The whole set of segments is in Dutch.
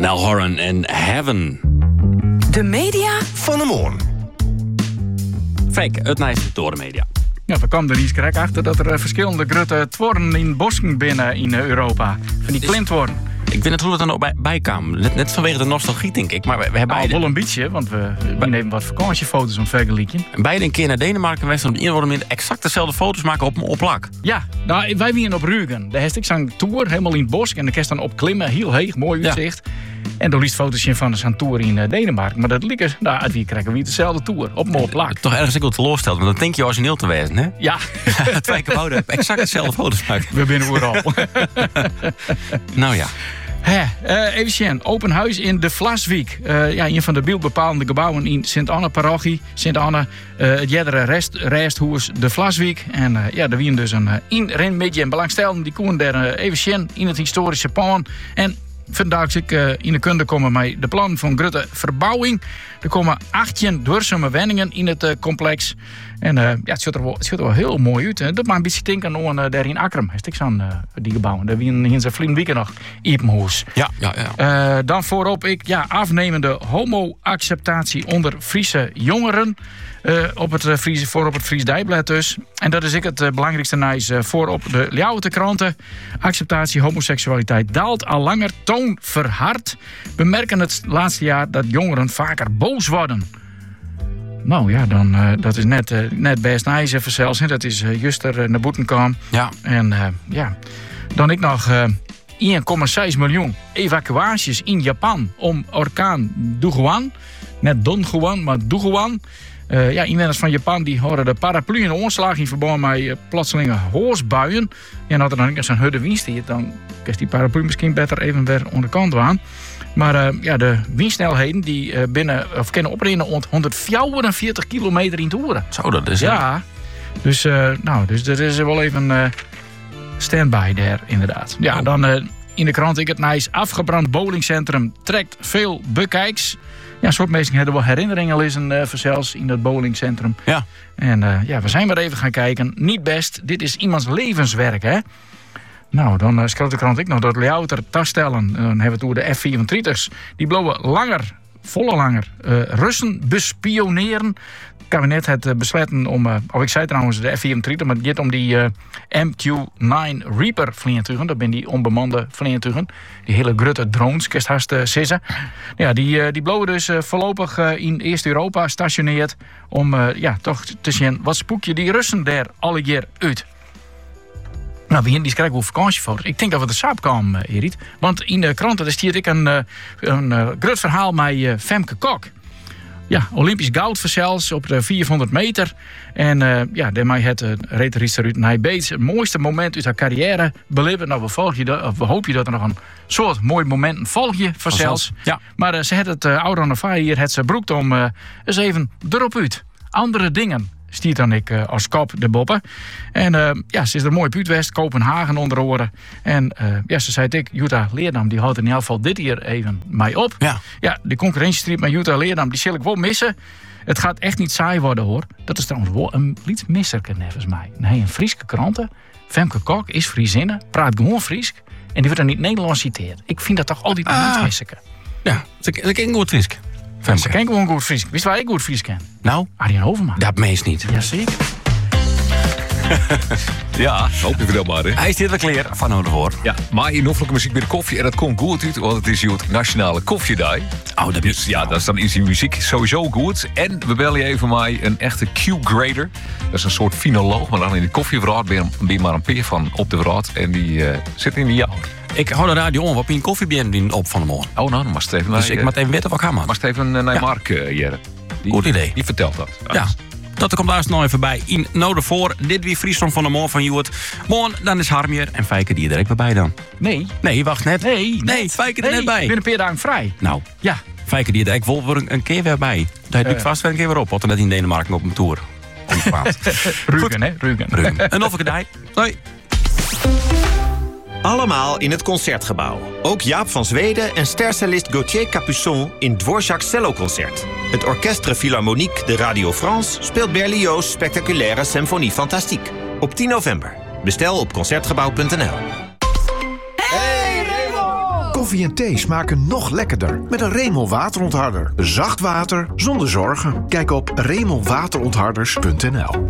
Nell Horan en Heaven. De media Van de Moorn. Freek, het Nijs door de media. Ja, we kwamen er iets correct achter dat er verschillende grote tworren in bosken binnen in Europa. Van die klintworren. Ik weet niet hoe het er nog bij kwam. Net vanwege de nostalgie, denk ik. Maar we hebben Nou, beide, wel een beetje, want we nemen wat vakantiefoto's om vergelijken. beide een keer naar Denemarken geweest en op de een of andere manier exact dezelfde foto's maken op lak. Ja, nou, wij waren op Rügen. Daar heb ik zo'n tour, helemaal in het bos. En dan kan je dan opklimmen, heel heeg, mooi uitzicht. Ja. En dan liest foto's zien van zo'n tour in Denemarken. Maar dat liep er, nou, uit wie krijgen we dezelfde tour, op mooi plak. Toch ergens ik wel teleursteld, want dan denk je origineel te wezen, hè? Ja. Twee keer wouden exact dezelfde foto's maken. We binnen vooral. Nou ja. Even zien, open huis in de Vlaswijk. Een van de beeldbepalende gebouwen in Sint-Anne-parochie. Sint-Anne, het jerdere resthuis de Vlaswijk. En daar wien dus een inrenmidje en belangstellenden. Die koen daar even zien in het historische pand. En vandaag ik in de kunde komen met de plannen van grote verbouwing. Er komen 18 duurzame woningen in het complex. En het ziet er wel heel mooi uit. Hè. Dat maakt een beetje denken aan daar in Akrum. Is ik zo'n die gebouwen. Daar wien in zijn vliegen weekend nog Iepenhoes. Ja. Dan voorop afnemende homo-acceptatie onder Friese jongeren. Op het Fries Dijkblad dus. En dat is het belangrijkste nieuws voorop de Ljouwte kranten. Acceptatie homoseksualiteit daalt al langer, toon verhard. We merken het laatste jaar dat jongeren vaker boos worden. Nou ja, dan dat is net best nice even zelfs. Dat is juster naar boeten kwam. Ja. En dan ik nog 1,6 miljoen evacuaties in Japan om orkaan Duguan. Net Don Juan, maar Duguan. Inwoners van Japan die horen de paraplu in omslag in verband met plotselinge hoosbuien. En als er dan zo'n hudde wind is, dan kan die paraplu misschien beter even weer onder de kant aan. Maar de windsnelheden die kunnen oprijden rond 144 kilometer in het uur. Zo, dat is... Ja, dus er is wel even stand-by daar inderdaad. Ja, dan in de krant het nice afgebrand bowlingcentrum trekt veel bekijks. Ja, soort mensen hebben wel herinneringen lezen zelfs in dat bowlingcentrum. Ja. En we zijn maar even gaan kijken. Niet best, dit is iemands levenswerk, hè. Nou, dan schrijft de krant ik nog dat louter taststellen. Dan hebben we het over de F-34's. Die blowen volle langer. Russen bespioneren. Het kabinet heeft besloten om, ik zei trouwens de F-34, maar het gaat om die MQ-9 Reaper vliegtuigen. Dat zijn die onbemande vliegtuigen. Die hele grote drones, kerst haast sissen. Ja, die blowen dus voorlopig in Eerst-Europa stationeerd. Om toch te zien wat spoekje die Russen daar alle keer uit. Nou, we die krijgen wel vakantiefoto's. Ik denk dat we de saap komen, Erit. Want in de kranten stiert ik een groot verhaal met Femke Kok. Ja, Olympisch goud zelfs op de 400 meter. En daarmee het reed uit Nij Beets het mooiste moment uit haar carrière beleven. Nou, we hopen dat er nog een soort mooi moment volgje vanzelfs. Ja. Maar ze had het ouder aan de vaar hier, het ze broekt om eens even erop uit. Andere dingen stiert dan ik als kop de boppen. En ze is er mooi uit West, Kopenhagen onder oren. En ze zei ik, Jutta Leerdam, die houdt in ieder geval dit hier even mij op. Ja, de concurrentiestrijd met Jutta Leerdam, die zal ik wel missen. Het gaat echt niet saai worden, hoor. Dat is trouwens wel een iets misserke, volgens mij. Nee, een Frieske kranten. Femke Kok is Friesinne, praat gewoon Fries. En die wordt dan niet Nederlands citeerd. Ik vind dat toch altijd een iets misserke. Ja, dat ken ik goed Friesk. Ze ken gewoon goed Fries. Wist waar ik goed Fries ken? Nou? Arjen Overman. Dat meest niet. Jazeker. Ja, hoop je wel maar. Hè? Hij is dit de kleer van Oudevoort. Ja, maar in noffelijke muziek met de koffie. En dat komt goed uit, want het is hier het Nationale Koffiedag. Oh, dat dus ja, dan is die muziek sowieso goed. En we bellen je even maar een echte Q-grader. Dat is een soort finoloog, maar dan in de koffieverraad ben je maar een peer van op de verraad. En die zit in de jou. Ik hou de radio om, wat je een koffie op van de morgen. Oh, nou, dan mag het even naar... Dus ik moet even weten wat ik ga maken. Mag het even naar Mark, Jere. Goed idee. Die vertelt dat. Ja. Dat komt daar nog even bij in Noordervoor. Dit wie Friesland van de Moor van Joert. Morgen, dan is Harmier en Fijke die er direct weer bij dan. Nee, wacht net. Nee, Fijke er net bij. Ik ben een paar dagen vrij. Nou, ja. Fijke die er direct wel een keer weer bij. Daar doe ik vast weer een keer weer op. Want net in Denemarken op een tour. Rügen, hè? Rügen. En nog een keer. Hoi. Allemaal in het Concertgebouw. Ook Jaap van Zweden en stercellist Gauthier Capuçon in Dvorak's celloconcert. Het Orchestre Philharmonique de Radio France speelt Berlioz' spectaculaire Symphonie Fantastique. Op 10 november. Bestel op concertgebouw.nl. Hey Raymond! Koffie en thee smaken nog lekkerder met een Remel waterontharder. Zacht water zonder zorgen. Kijk op remelwaterontharders.nl.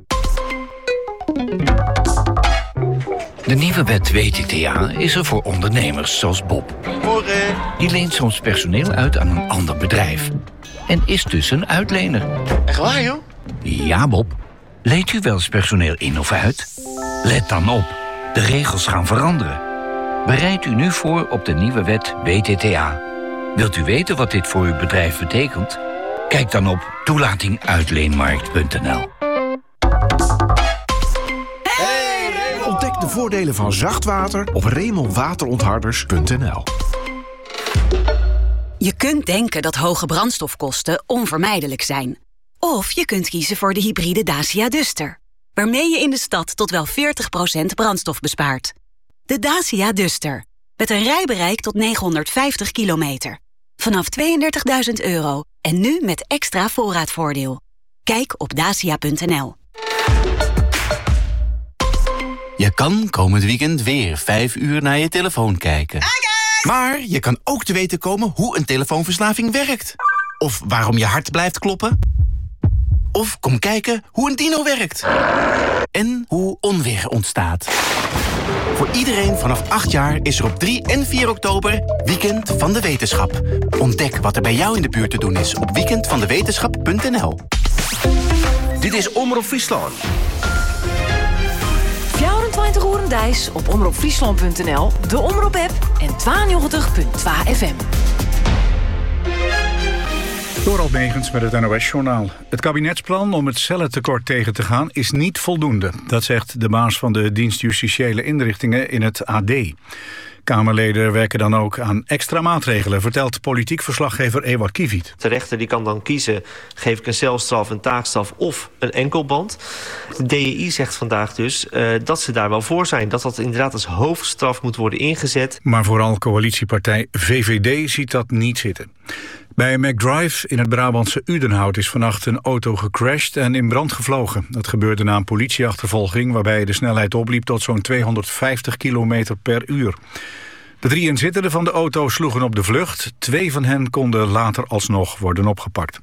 De nieuwe wet WTTA is er voor ondernemers zoals Bob. Die leent soms personeel uit aan een ander bedrijf. En is dus een uitlener. Echt waar, joh? Ja, Bob. Leent u wel eens personeel in of uit? Let dan op. De regels gaan veranderen. Bereid u nu voor op de nieuwe wet WTTA. Wilt u weten wat dit voor uw bedrijf betekent? Kijk dan op toelatinguitleenmarkt.nl. Ontdek de voordelen van zacht water op remelwaterontharders.nl. Je kunt denken dat hoge brandstofkosten onvermijdelijk zijn. Of je kunt kiezen voor de hybride Dacia Duster, waarmee je in de stad tot wel 40% brandstof bespaart. De Dacia Duster, met een rijbereik tot 950 kilometer. Vanaf €32.000 en nu met extra voorraadvoordeel. Kijk op dacia.nl. Je kan komend weekend weer 5 uur naar je telefoon kijken. Maar je kan ook te weten komen hoe een telefoonverslaving werkt. Of waarom je hart blijft kloppen. Of kom kijken hoe een dino werkt. En hoe onweer ontstaat. Voor iedereen vanaf 8 jaar is er op 3 en 4 oktober Weekend van de Wetenschap. Ontdek wat er bij jou in de buurt te doen is op weekendvandewetenschap.nl. Dit is Omroep Friesland. 24 uur Dijs op omroepfriesland.nl, de Omroep-app en 92.2 FM. Dorald Megens met het NOS-journaal. Het kabinetsplan om het cellentekort tegen te gaan is niet voldoende. Dat zegt de baas van de dienst Justitiële Inrichtingen in het AD. Kamerleden werken dan ook aan extra maatregelen, vertelt politiek verslaggever Ewout Kiewiet. De rechter die kan dan kiezen, geef ik een celstraf, een taakstraf of een enkelband. De DEI zegt vandaag dus dat ze daar wel voor zijn. Dat inderdaad als hoofdstraf moet worden ingezet. Maar vooral coalitiepartij VVD ziet dat niet zitten. Bij McDrive in het Brabantse Udenhout is vannacht een auto gecrashed en in brand gevlogen. Dat gebeurde na een politieachtervolging waarbij de snelheid opliep tot zo'n 250 km per uur. De 3 inzittenden van de auto sloegen op de vlucht. 2 van hen konden later alsnog worden opgepakt.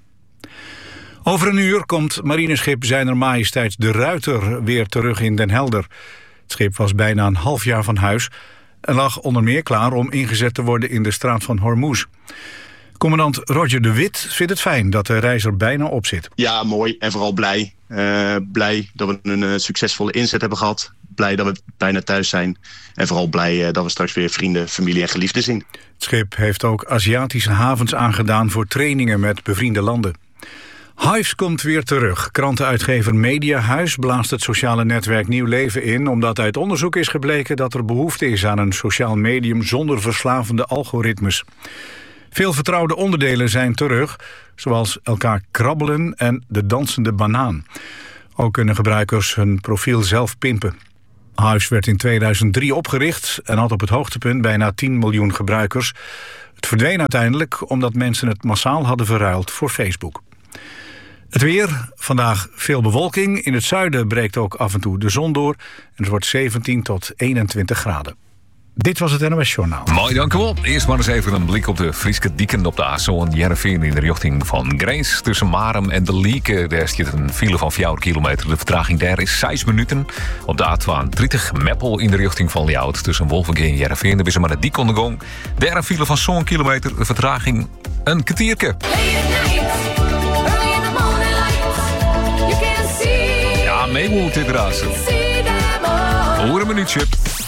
Over een uur komt marineschip Zijner Majesteits de Ruiter weer terug in Den Helder. Het schip was bijna een half jaar van huis en lag onder meer klaar om ingezet te worden in de straat van Hormuz. Commandant Roger de Wit vindt het fijn dat de reis er bijna op zit. Ja, mooi en vooral blij. Blij dat we een succesvolle inzet hebben gehad. Blij dat we bijna thuis zijn. En vooral blij dat we straks weer vrienden, familie en geliefden zien. Het schip heeft ook Aziatische havens aangedaan voor trainingen met bevriende landen. Hives komt weer terug. Krantenuitgever Mediahuis blaast het sociale netwerk nieuw leven in, omdat uit onderzoek is gebleken dat er behoefte is aan een sociaal medium zonder verslavende algoritmes. Veel vertrouwde onderdelen zijn terug, zoals elkaar krabbelen en de dansende banaan. Ook kunnen gebruikers hun profiel zelf pimpen. Hives werd in 2003 opgericht en had op het hoogtepunt bijna 10 miljoen gebruikers. Het verdween uiteindelijk omdat mensen het massaal hadden verruild voor Facebook. Het weer, vandaag veel bewolking. In het zuiden breekt ook af en toe de zon door en het wordt 17 tot 21 graden. Dit was het NOS Journaal. Mooi, dank u wel. Eerst maar eens even een blik op de Frieske Dieken op de A1 Jereveen in de richting van Grains. Tussen Marem en De Lieke, daar zit een file van 4 kilometer. De vertraging daar is 6 minuten. Op de A2 30 Meppel in de richting van Ljout. Tussen Wolvenga en Jereveen, daar is maar de Diek ondergang. Daar een file van zo'n kilometer, de vertraging een kwartiertje. Ja, mee moet dit razen. Hoor een minuutje.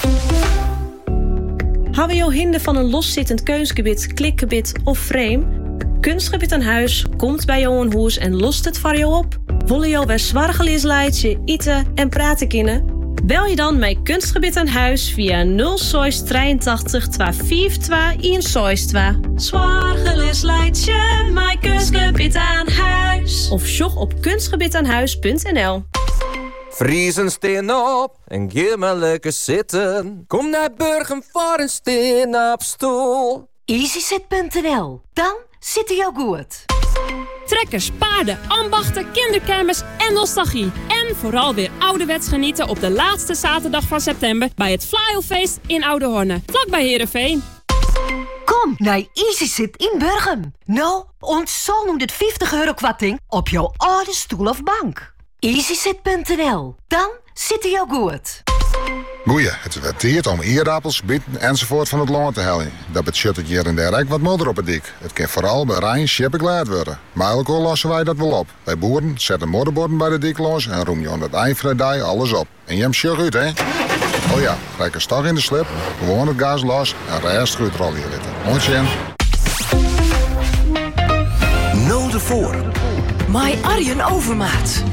Hebben je hinder van een loszittend keusgebied, klikgebied of frame? Kunstgebied aan huis komt bij jou een huis en lost het voor jou op. Willen jou weer zwargeleesleidje, eten en praten kunnen? Bel je dan met Kunstgebied aan huis via 083 252 162. Zwargeleesleidje, mijn Kunstgebied aan huis. Of sjog op kunstgebiedaanhuis.nl. Vriezen steen op en geef me lekker zitten. Kom naar Burgum voor een steen op stoel. EasyZit.nl, dan zit hij al goed. Trekkers, paarden, ambachten, kinderkermis en nostalgie. En vooral weer ouderwets genieten op de laatste zaterdag van september bij het Flyelfeest in Oude Horne, vlakbij Heerenveen. Kom naar EasySit in Burgum. Nou, ons zo'n 150 euro kwarting op jouw oude stoel of bank. EasySit.nl. Dan zit je goed. Goeie, het werd tijd om eerappels, bieten enzovoort van het land te halen. Dat betekent het hier en daar ook wat modder op het dik. Het kan vooral bij Rijn scheppen klaar worden. Maar ook al lossen wij dat wel op. Wij boeren zetten modderborden bij de dik los en roem je aan het eind van de dag alles op. En je hem sjuk uit, hè? Oh ja, rijk een stag in de slip, gewoon het gas los en rest goed er al hier zitten. Mooi. Nul de voor. My Arjen Overmaat.